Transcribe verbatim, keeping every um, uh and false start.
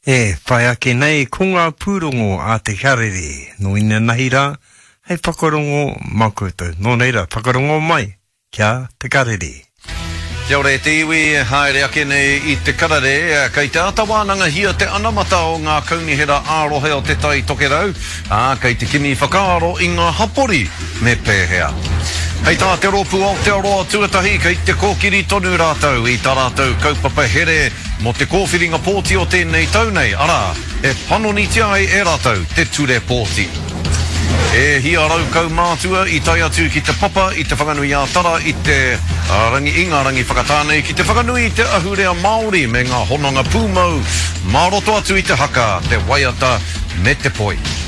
E, whai ake nei ko ngā pūrongo a te karere, no ina nahira, hei whakarongo makoto. No neira, whakarongo mai, kia te karere. Kia ora te iwi, haere ake nei i te karare, kei te atawānanga hia te anamata o ngā kaunihera ārohe o te tai tokerau, a kei te kimi whakaaro i ngā hapori me pēhea. Hei tā te ropu Aotearoa tuatahi, kei te kōkiri tonu rātou i tā rātou kaupapa here mo te kōwhiringa pōti o tēnei taunei. Ara, e panoniti ai e rātou te ture pōti. E hia rau kau mātua i tai atu ki te papa i te whakanui a tara i te uh, rangi inga rangi whakatānei ki te whakanui i te ahurea Māori me ngā honanga pūmau. Māroto atu i te haka, te waiata me te poi.